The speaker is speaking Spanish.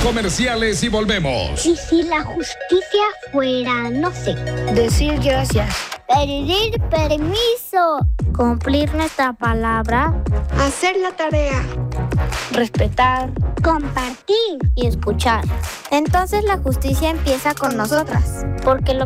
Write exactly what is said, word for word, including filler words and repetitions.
comerciales y volvemos. ¿Y si la justicia fuera, no sé, decir gracias, pedir permiso, cumplir nuestra palabra, hacer la tarea, respetar, compartir y escuchar? Entonces la justicia empieza con nosotras, porque lo